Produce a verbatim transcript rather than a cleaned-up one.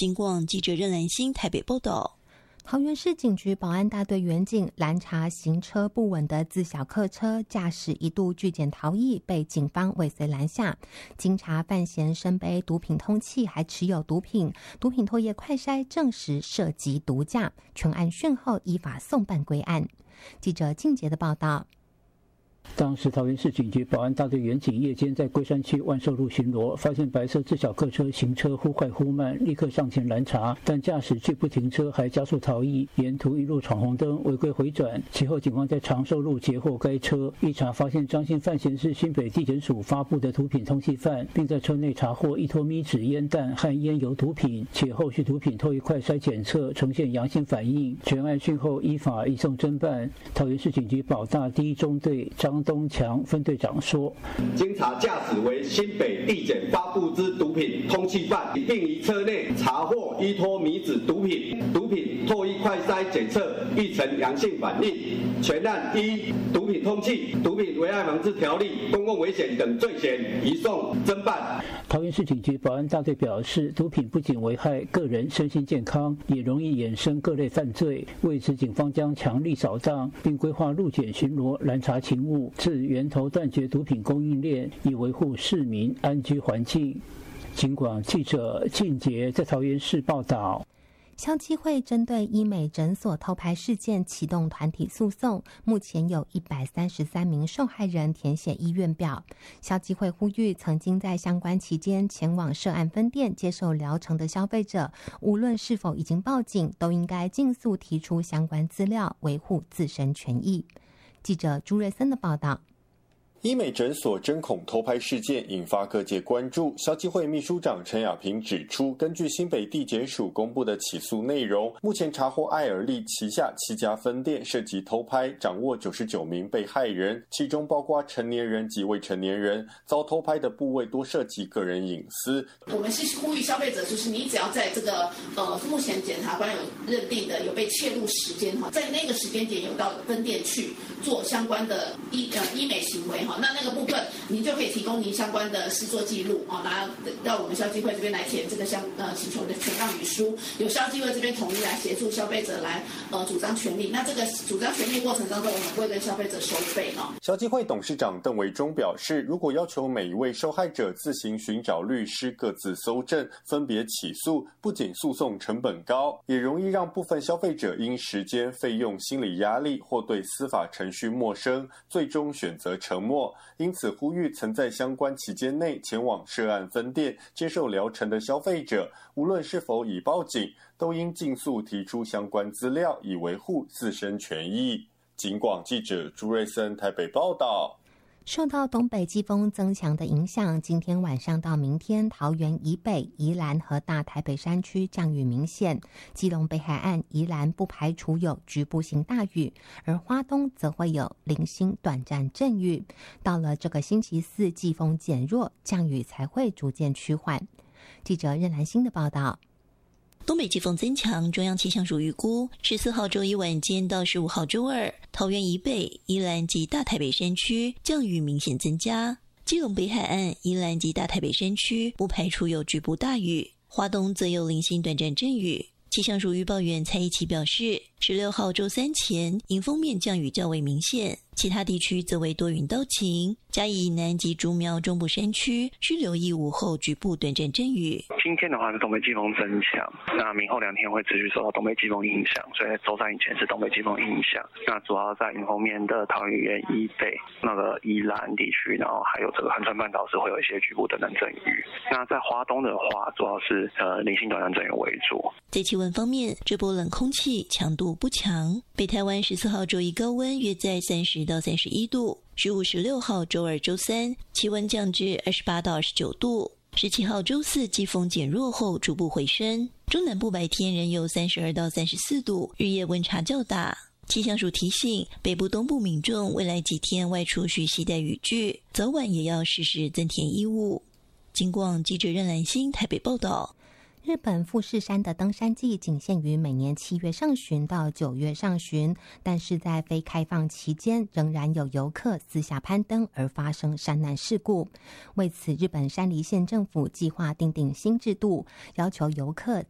金广记者任兰心台北报道。 桃园市警局保安大队员警拦查行车不稳的自小客车，驾驶一度拒检逃逸，被警方尾随拦下。经查范闲身背毒品通缉，还持有毒品，毒品唾液快筛证实涉及毒驾，全案讯后依法送办归案。记者静杰的报道。 当时桃园市警局保安大队员警夜间在龟山区万寿路巡逻，发现白色自小客车行车忽快忽慢，立刻上前拦查，但驾驶拒不停车，还加速逃逸，沿途一路闯红灯，违规回转。其后警方在长寿路截获该车，一查发现张姓范闲是新北地检署发布的毒品通缉犯，并在车内查获一拖咪纸烟弹和烟油毒品，且后续毒品唾液快筛检测呈现阳性反应。全案讯后依法移送侦办。桃园市警局保大第一中队张张东强分队长说：“ 经查，驾驶为新北地检发布之毒品通缉犯，并于车内查获依托米脂毒品，毒品唾液快筛检测亦呈阳性反应。全案依毒品通缉、毒品危害防治条例、公共危险等罪嫌移送侦办。” 桃园市警局保安大队表示，毒品不仅危害个人身心健康，也容易衍生各类犯罪。为此，警方将强力扫荡，并规划路检巡逻、拦查勤务，自源头断绝毒品供应链，以维护市民安居环境。警广记者靳杰在桃园市报道。 消基会针对医美诊所偷拍事件启动团体诉讼，目前有一百三十三名受害人填写意愿表。消基会呼吁曾经在相关期间前往涉案分店接受疗程的消费者，无论是否已经报警，都应该尽速提出相关资料，维护自身权益。记者朱瑞森的报道。 医美诊所针孔偷拍事件引发各界关注。消基会秘书长陈雅萍指出，根据新北地检署公布的起诉内容，目前查获爱尔利旗下七家分店涉及偷拍，掌握九十九名被害人，其中包括成年人及未成年人。遭偷拍的部位多涉及个人隐私。 我们是呼吁消费者，就是你只要在这个呃目前检察官有认定的有被切入时间哈，在那个时间点有到分店去做相关的医呃医美行为哈。那那个部分，您就可以提供您相关的施作记录啊，拿到我们消基会这边来填这个相呃请求的权让与书，由消基会这边统一来协助消费者来呃主张权利。那这个主张权利过程当中，我们不会跟消费者收费哦。 消基会董事长邓维忠表示，如果要求每一位受害者自行寻找律师各自搜证，分别起诉，不仅诉讼成本高，也容易让部分消费者因时间、费用、心理压力或对司法程序陌生，最终选择沉默。因此呼吁曾在相关期间内前往涉案分店接受疗程的消费者，无论是否已报警，都应尽速提出相关资料，以维护自身权益。警广记者朱瑞森台北报道。 受到东北季风增强的影响，今天晚上到明天，桃园以北、宜兰和大台北山区降雨明显，基隆北海岸、宜兰不排除有局部性大雨，而花东则会有零星短暂阵雨。到了这个星期四，季风减弱，降雨才会逐渐趋缓。记者任兰心的报道。 东北季风增强，中央气象署预估十四号周一晚间到十五号周二，桃园以北、宜兰及大台北山区降雨明显增加，基隆北海岸、宜兰及大台北山区不排除有局部大雨，花东则有零星短暂阵雨。气象署预报员蔡一奇表示，十六号周三前迎风面降雨较为明显，其他地区则为多云到晴。嘉义以南及竹苗中部山区需留意午后局部短暂阵雨。 今天的话是东北季风增强，那明后两天会持续受到东北季风影响，所以周三以前是东北季风影响。那主要在迎风面的桃园以北、那个宜兰地区，然后还有这个恒春半岛是会有一些局部的短暂阵雨。那在花东的话，主要是呃零星短暂阵雨为主。 在气温方面，这波冷空气强度不强，北台湾十四号周一高温约在三十到三十一度，十五、十六号周二、周三气温降至二十八到二十九度。十七号周四季风减弱后逐步回升，中南部白天仍有三十二到三十四度，日夜温差较大。气象署提醒北部东部民众未来几天外出需携带雨具，早晚也要适时增添衣物。警广记者任兰心台北报道。 日本富士山的登山季仅限于每年七月上旬到九月上旬，但是在非开放期间，仍然有游客私下攀登而发生山难事故。为此，日本山梨县政府计划订定新制度，要求游客